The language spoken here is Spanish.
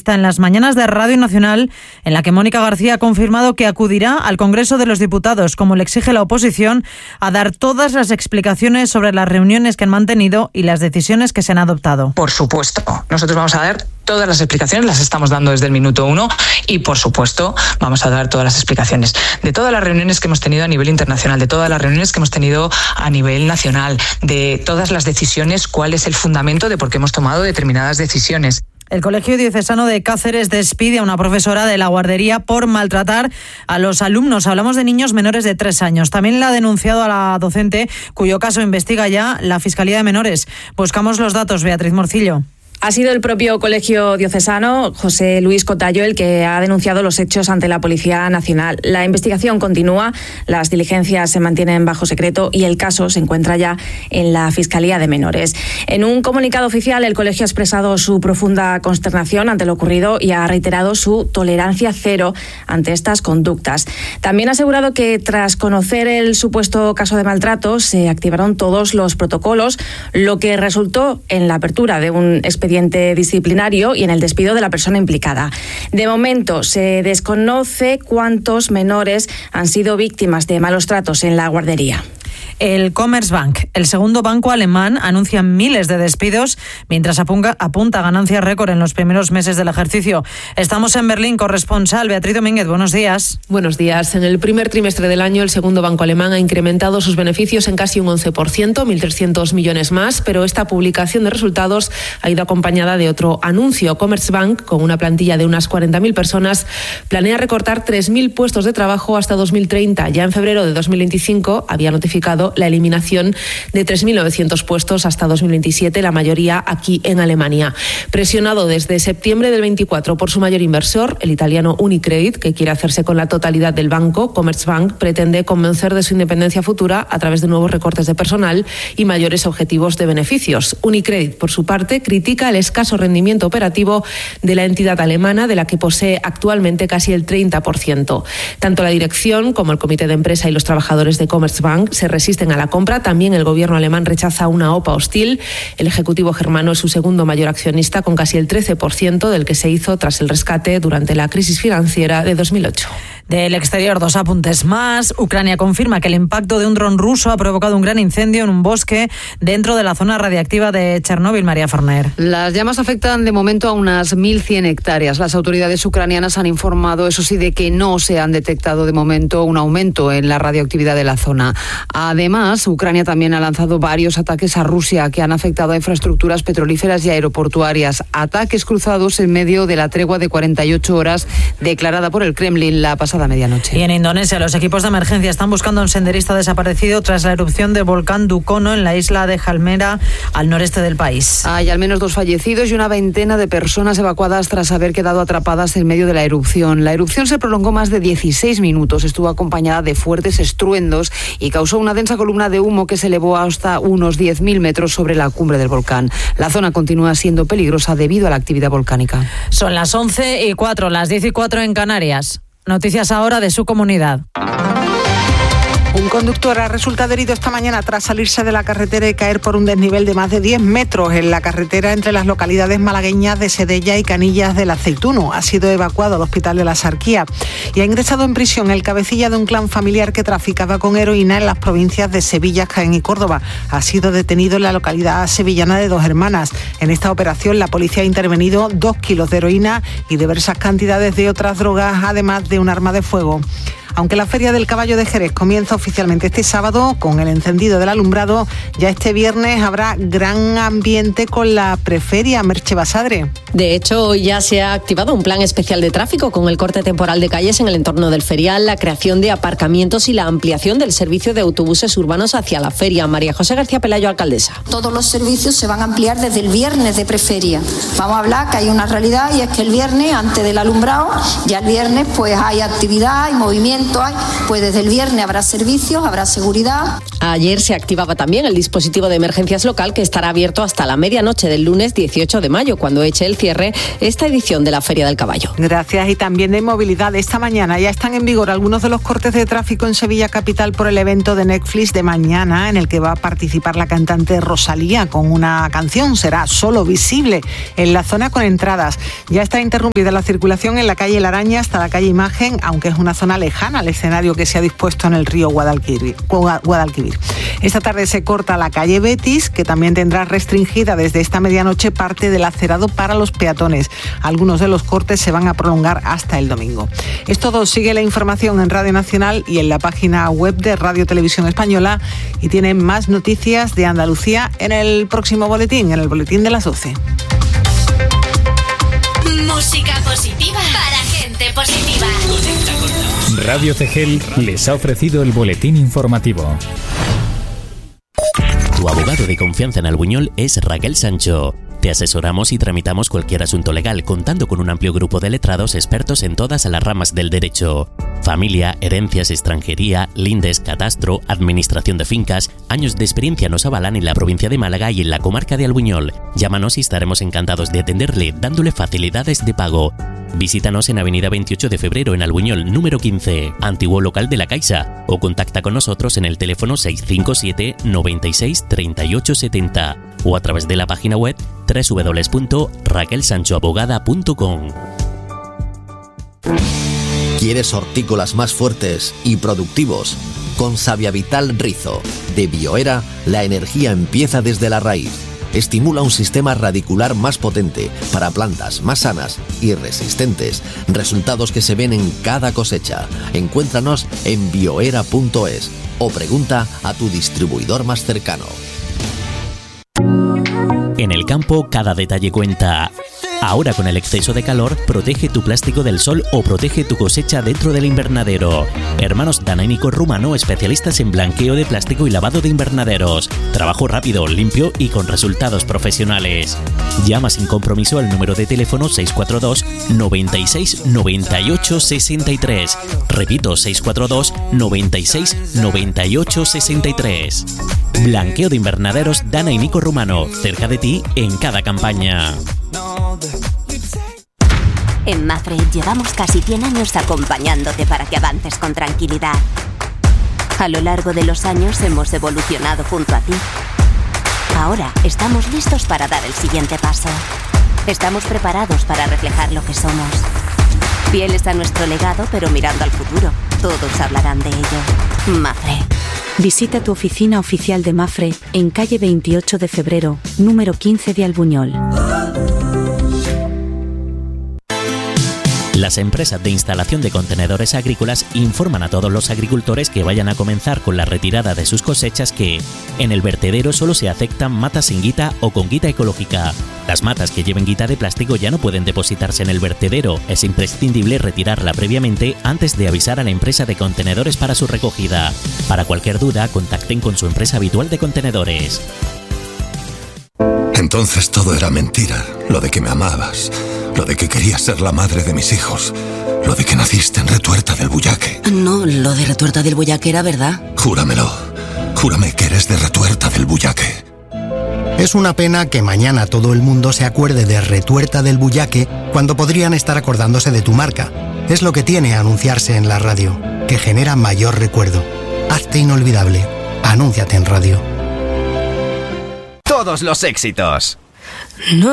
entrevista en las mañanas de Radio Nacional en la que Mónica García ha confirmado que acudirá al Congreso de los Diputados, como le exige la oposición, a dar todas las explicaciones sobre las reuniones que han mantenido y las decisiones que se han adoptado. Por supuesto, nosotros vamos a dar todas las explicaciones, las estamos dando desde el minuto 1 y, por supuesto, vamos a dar todas las explicaciones de todas las reuniones que hemos tenido a nivel internacional, de todas las reuniones que hemos tenido a nivel nacional, de todas las decisiones, cuál es el fundamento de por qué hemos tomado determinadas decisiones. El Colegio Diocesano de Cáceres despide a una profesora de la guardería por maltratar a los alumnos. Hablamos de niños menores de 3 años. También la ha denunciado a la docente, cuyo caso investiga ya la Fiscalía de Menores. Buscamos los datos, Beatriz Morcillo. Ha sido el propio Colegio Diocesano, José Luis Cotallo, el que ha denunciado los hechos ante la Policía Nacional. La investigación continúa, las diligencias se mantienen bajo secreto y el caso se encuentra ya en la Fiscalía de Menores. En un comunicado oficial, el colegio ha expresado su profunda consternación ante lo ocurrido y ha reiterado su tolerancia cero ante estas conductas. También ha asegurado que tras conocer el supuesto caso de maltrato se activaron todos los protocolos, lo que resultó en la apertura de un expediente disciplinario y en el despido de la persona implicada. De momento se desconoce cuántos menores han sido víctimas de malos tratos en la guardería. El Commerzbank, el segundo banco alemán, anuncia miles de despidos mientras apunta ganancias récord en los primeros meses del ejercicio. Estamos en Berlín, corresponsal Beatriz Domínguez, buenos días. Buenos días. En el primer trimestre del año, el segundo banco alemán ha incrementado sus beneficios en casi un 11%, 1.300 millones más, pero esta publicación de resultados ha ido acompañada de otro anuncio. Commerzbank, con una plantilla de unas 40.000 personas, planea recortar 3.000 puestos de trabajo hasta 2030. Ya en febrero de 2025 había notificado la eliminación de 3.900 puestos hasta 2027, la mayoría aquí en Alemania. Presionado desde septiembre del 24 por su mayor inversor, el italiano Unicredit, que quiere hacerse con la totalidad del banco, Commerzbank pretende convencer de su independencia futura a través de nuevos recortes de personal y mayores objetivos de beneficios. Unicredit, por su parte, critica el escaso rendimiento operativo de la entidad alemana, de la que posee actualmente casi el 30%. Tanto la dirección como el comité de empresa y los trabajadores de Commerzbank se resisten a la compra. También el gobierno alemán rechaza una OPA hostil. El ejecutivo germano es su segundo mayor accionista, con casi el 13% del que se hizo tras el rescate durante la crisis financiera de 2008. Del exterior, 2 apuntes más. Ucrania confirma que el impacto de un dron ruso ha provocado un gran incendio en un bosque dentro de la zona radiactiva de Chernóbil. María Forner. Las llamas afectan de momento a unas 1.100 hectáreas. Las autoridades ucranianas han informado, eso sí, de que no se han detectado de momento un aumento en la radioactividad de la zona. Además, Ucrania también ha lanzado varios ataques a Rusia que han afectado a infraestructuras petrolíferas y aeroportuarias. Ataques cruzados en medio de la tregua de 48 horas declarada por el Kremlin la pasada medianoche. Y en Indonesia, los equipos de emergencia están buscando a un senderista desaparecido tras la erupción del volcán Dukono en la isla de Halmera, al noreste del país. Hay al menos 2 fallecidos y una veintena de personas evacuadas tras haber quedado atrapadas en medio de la erupción. La erupción se prolongó más de 16 minutos, estuvo acompañada de fuertes estruendos y causó una densa columna de humo que se elevó hasta unos 10.000 metros sobre la cumbre del volcán. La zona continúa siendo peligrosa debido a la actividad volcánica. Son las 11:04, las 10:04 en Canarias. Noticias ahora de su comunidad. Un conductor ha resultado herido esta mañana tras salirse de la carretera y caer por un desnivel de más de 10 metros en la carretera entre las localidades malagueñas de Sedella y Canillas del Aceituno. Ha sido evacuado al hospital de la Sarquía y ha ingresado en prisión el cabecilla de un clan familiar que traficaba con heroína en las provincias de Sevilla, Jaén y Córdoba. Ha sido detenido en la localidad sevillana de Dos Hermanas. En esta operación la policía ha intervenido 2 kilos de heroína y diversas cantidades de otras drogas, además de un arma de fuego. Aunque la Feria del Caballo de Jerez comienza oficialmente este sábado con el encendido del alumbrado, ya este viernes habrá gran ambiente con la preferia. Merche Basadre. De hecho, hoy ya se ha activado un plan especial de tráfico con el corte temporal de calles en el entorno del ferial, la creación de aparcamientos y la ampliación del servicio de autobuses urbanos hacia la feria. María José García Pelayo, alcaldesa. Todos los servicios se van a ampliar desde el viernes de preferia. Vamos a hablar que hay una realidad y es que el viernes, antes del alumbrado, ya el viernes pues hay actividad y movimiento movimiento hay? Pues desde el viernes habrá servicios, habrá seguridad. Ayer se activaba también el dispositivo de emergencias local, que estará abierto hasta la medianoche del lunes 18 de mayo, cuando eche el cierre esta edición de la Feria del Caballo. Gracias. Y también de movilidad. Esta mañana ya están en vigor algunos de los cortes de tráfico en Sevilla capital por el evento de Netflix de mañana, en el que va a participar la cantante Rosalía con una canción. Será Solo Visible en la zona con entradas. Ya está interrumpida la circulación en la calle La Araña hasta la calle Imagen, aunque es una zona lejana al escenario que se ha dispuesto en el río Guadalquivir. Esta tarde se corta la calle Betis, que también tendrá restringida desde esta medianoche parte del acerado para los peatones. Algunos de los cortes se van a prolongar hasta el domingo. Es todo. Sigue la información en Radio Nacional y en la página web de Radio Televisión Española, y tienen más noticias de Andalucía en el próximo boletín, en el boletín de las 12. Música positiva para gente positiva. Radio Cegel les ha ofrecido el boletín informativo. Tu abogado de confianza en Albuñol es Raquel Sancho. Te asesoramos y tramitamos cualquier asunto legal, contando con un amplio grupo de letrados expertos en todas las ramas del derecho. Familia, herencias, extranjería, lindes, catastro, administración de fincas. Años de experiencia nos avalan en la provincia de Málaga y en la comarca de Albuñol. Llámanos y estaremos encantados de atenderle, dándole facilidades de pago. Visítanos en Avenida 28 de Febrero en Albuñol, número 15, antiguo local de la Caixa, o contacta con nosotros en el teléfono 657 96 38 70 o a través de la página web www.raquelsanchoabogada.com. ¿Quieres hortícolas más fuertes y productivos? Con Saviavital Rizo de Bioera, la energía empieza desde la raíz. Estimula un sistema radicular más potente para plantas más sanas y resistentes. Resultados que se ven en cada cosecha. Encuéntranos en bioera.es o pregunta a tu distribuidor más cercano. En el campo, cada detalle cuenta. Ahora, con el exceso de calor, protege tu plástico del sol o protege tu cosecha dentro del invernadero. Hermanos Dana y Nico Rumano, especialistas en blanqueo de plástico y lavado de invernaderos. Trabajo rápido, limpio y con resultados profesionales. Llama sin compromiso al número de teléfono 642 96 98 63. Repito, 642 96 98 63. Blanqueo de invernaderos Dana y Nico Rumano, cerca de ti en cada campaña. En Mafre llevamos casi 100 años acompañándote para que avances con tranquilidad. A lo largo de los años hemos evolucionado junto a ti. Ahora estamos listos para dar el siguiente paso. Estamos preparados para reflejar lo que somos. Fieles a nuestro legado, pero mirando al futuro. Todos hablarán de ello. Mafre. Visita tu oficina oficial de Mafre en calle 28 de Febrero, número 15 de Albuñol. Las empresas de instalación de contenedores agrícolas informan a todos los agricultores que vayan a comenzar con la retirada de sus cosechas que en el vertedero solo se aceptan matas sin guita o con guita ecológica. Las matas que lleven guita de plástico ya no pueden depositarse en el vertedero. Es imprescindible retirarla previamente antes de avisar a la empresa de contenedores para su recogida. Para cualquier duda, contacten con su empresa habitual de contenedores. Entonces todo era mentira, lo de que me amabas, lo de que querías ser la madre de mis hijos, lo de que naciste en Retuerta del Bullaque. No, lo de Retuerta del Bullaque era verdad. Júramelo, júrame que eres de Retuerta del Bullaque. Es una pena que mañana todo el mundo se acuerde de Retuerta del Bullaque cuando podrían estar acordándose de tu marca. Es lo que tiene anunciarse en la radio, que genera mayor recuerdo. Hazte inolvidable. Anúnciate en radio. Todos los éxitos. No